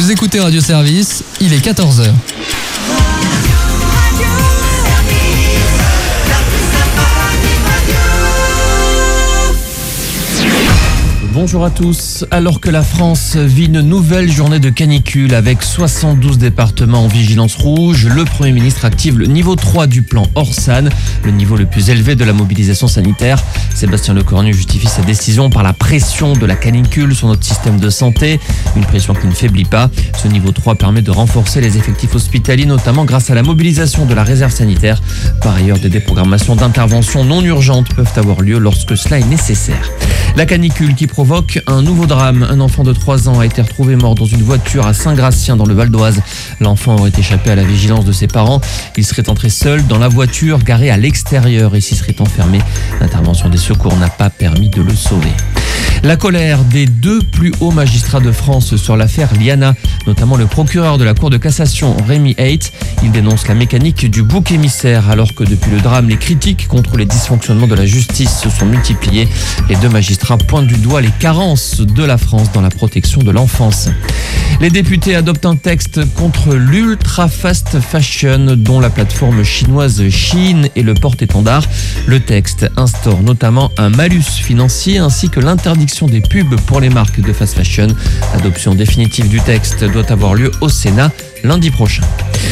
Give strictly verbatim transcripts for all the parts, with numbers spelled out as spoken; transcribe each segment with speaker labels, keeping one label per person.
Speaker 1: Vous écoutez Radio Service, il est quatorze heures.
Speaker 2: Bonjour à tous. Alors que la France vit une nouvelle journée de canicule avec soixante-douze départements en vigilance rouge, le Premier ministre active le niveau trois du plan Orsan, le niveau le plus élevé de la mobilisation sanitaire. Sébastien Lecornu justifie sa décision par la pression de la canicule sur notre système de santé, une pression qui ne faiblit pas. Ce niveau trois permet de renforcer les effectifs hospitaliers, notamment grâce à la mobilisation de la réserve sanitaire. Par ailleurs, des déprogrammations d'interventions non urgentes peuvent avoir lieu lorsque cela est nécessaire. La canicule qui provoque un nouveau drame. Un enfant de trois ans a été retrouvé mort dans une voiture à Saint-Gratien dans le Val d'Oise. L'enfant aurait échappé à la vigilance de ses parents. Il serait entré seul dans la voiture garée à l'extérieur et s'y serait enfermé. L'intervention des secours n'a pas permis de le sauver. La colère des deux plus hauts magistrats de France sur l'affaire Liana, notamment le procureur de la Cour de cassation Rémi Haidt. Il dénonce la mécanique du bouc émissaire alors que depuis le drame, les critiques contre les dysfonctionnements de la justice se sont multipliées. Les deux magistrats pointent du doigt les carences de la France dans la protection de l'enfance. Les députés adoptent un texte contre l'ultra fast fashion dont la plateforme chinoise Shein est le porte-étendard. Le texte instaure notamment un malus financier ainsi que l'interdiction des pubs pour les marques de fast fashion. L'adoption définitive du texte doit avoir lieu au Sénat lundi prochain.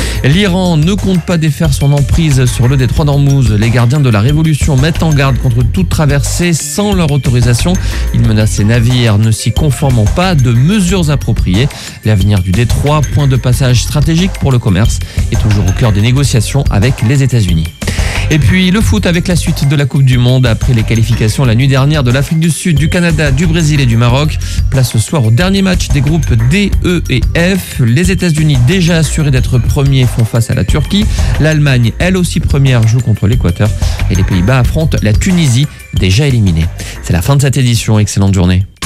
Speaker 2: L'Iran ne compte pas défaire son emprise sur le détroit d'Ormuz. Les gardiens de la révolution mettent en garde contre toute traversée sans leur autorisation. Ils menacent les navires ne s'y conformant pas de mesures appropriées. L'avenir du détroit, point de passage stratégique pour le commerce, est toujours au cœur des négociations avec les États-Unis. Et puis le foot avec la suite de la Coupe du Monde. Après les qualifications la nuit dernière de l'Afrique du Sud, du Canada, du Brésil et du Maroc. Place ce soir au dernier match des groupes D, E et F. Les États-Unis, déjà assurés d'être premiers, font face à la Turquie. L'Allemagne, elle aussi première, joue contre l'Équateur. Et les Pays-Bas affrontent la Tunisie, déjà éliminée. C'est la fin de cette édition. Excellente journée.